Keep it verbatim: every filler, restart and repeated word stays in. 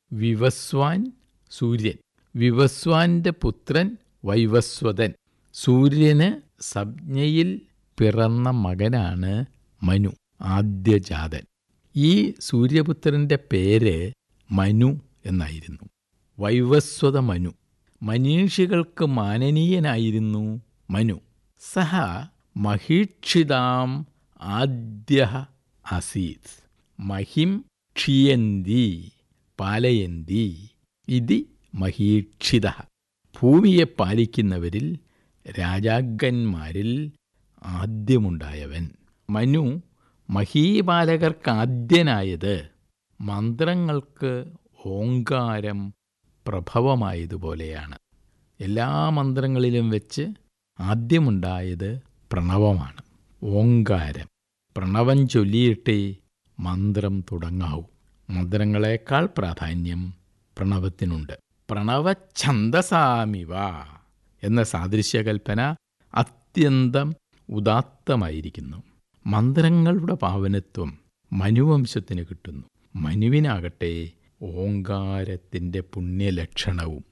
വിവസ്വാൻ സൂര്യൻ. വിവസ്വാന്റെ പുത്രൻ വൈവസ്വതൻ. സൂര്യന് സംജ്ഞയിൽ പിറന്ന മകനാണ് മനു, ആദ്യജാതൻ. ഈ സൂര്യപുത്രൻ്റെ പേര് മനു എന്നായിരുന്നു. വൈവസ്വത മനു. മനീഷികൾക്ക് മാനനീയനായിരുന്നു മനു. സഹ മഹീക്ഷിതാം ആദ്യ ആസീത്. മഹിം ക്ഷിയന്തി പാലയന്തി ഇതി മഹീക്ഷിത. ഭൂമിയെ പാലിക്കുന്നവരിൽ രാജാക്കന്മാരിൽ ആദ്യമുണ്ടായവൻ. മനു മഹീപാലകർക്കാദ്യനായത് മന്ത്രങ്ങൾക്ക് ഓങ്കാരം പ്രഭവമായതുപോലെയാണ്. എല്ലാ മന്ത്രങ്ങളിലും വെച്ച് ആദ്യമുണ്ടായത് പ്രണവമാണ്, ഓങ്കാരം. പ്രണവം ചൊല്ലിയിട്ടേ മന്ത്രം തുടങ്ങാവൂ. മന്ത്രങ്ങളെക്കാൾ പ്രാധാന്യം പ്രണവത്തിനുണ്ട്. പ്രണവഛന്ദസാമിവ എന്ന സാദൃശ്യകൽപ്പന അത്യന്തം ഉദാത്തമായിരിക്കുന്നു. മന്ത്രങ്ങളുടെ പാവനത്വം മനുവംശത്തിന് കിട്ടുന്നു. മനുവിനാകട്ടെ ഓങ്കാരത്തിൻ്റെ പുണ്യലക്ഷണവും.